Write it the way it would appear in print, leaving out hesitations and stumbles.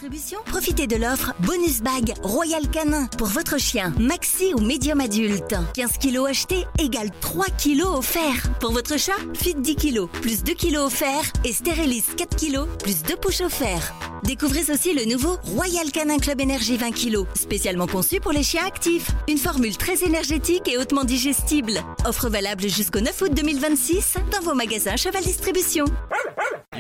Distribution, profitez de l'offre Bonus Bag Royal Canin pour votre chien maxi ou médium adulte. 15 kilos achetés égale 3 kilos offerts. Pour votre chat, Fit 10 kilos plus 2 kilos offerts et Sterilis 4 kilos plus 2 push offerts. Découvrez aussi le nouveau Royal Canin Club Énergie 20 kg, spécialement conçu pour les chiens actifs. Une formule très énergétique et hautement digestible. Offre valable jusqu'au 9 août 2026 dans vos magasins Cheval Distribution.